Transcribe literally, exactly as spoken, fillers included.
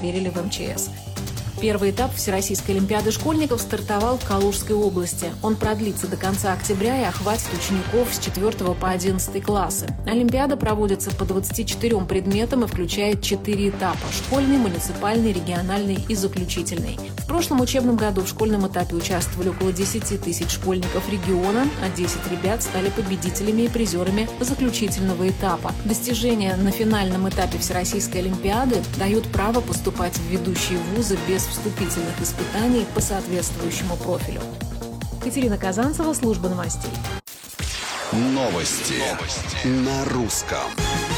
проверили в эм че эс. Первый этап Всероссийской олимпиады школьников стартовал в Калужской области. Он продлится до конца октября и охватит учеников с четвёртого по одиннадцатый классы. Олимпиада проводится по двадцати четырем предметам и включает четыре этапа – школьный, муниципальный, региональный и заключительный. В прошлом учебном году в школьном этапе участвовали около десяти тысяч школьников региона, а десять ребят стали победителями и призерами заключительного этапа. Достижения на финальном этапе Всероссийской олимпиады дают право поступать в ведущие вузы без вступительных испытаний по соответствующему профилю. Катерина Казанцева, служба новостей. Новости, Новости. На русском.